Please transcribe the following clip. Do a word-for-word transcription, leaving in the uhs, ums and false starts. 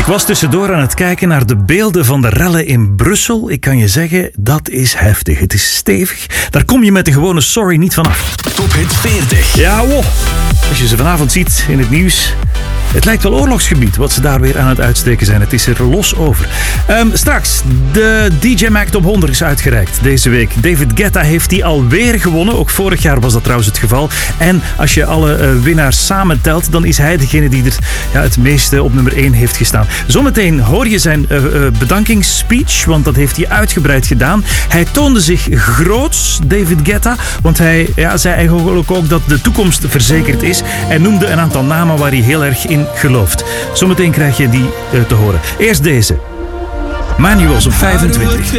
Ik was tussendoor aan het kijken naar de beelden van de rellen in Brussel. Ik kan je zeggen, dat is heftig. Het is stevig. Daar kom je met de gewone sorry niet vanaf. Tophit veertig. Ja, wow. Als je ze vanavond ziet in het nieuws... Het lijkt wel oorlogsgebied wat ze daar weer aan het uitsteken zijn. Het is er los over. Um, straks, de D J Mag Top honderd is uitgereikt deze week. David Guetta heeft die alweer gewonnen. Ook vorig jaar was dat trouwens het geval. En als je alle uh, winnaars samentelt, dan is hij degene die er ja, het meeste op nummer één heeft gestaan. Zometeen hoor je zijn uh, uh, bedankingsspeech, want dat heeft hij uitgebreid gedaan. Hij toonde zich groots, David Guetta, want hij ja, zei eigenlijk ook dat de toekomst verzekerd is. En noemde een aantal namen waar hij heel erg in gelooft. Zometeen krijg je die uh, te horen. Eerst deze. Manuals op vijfentwintig.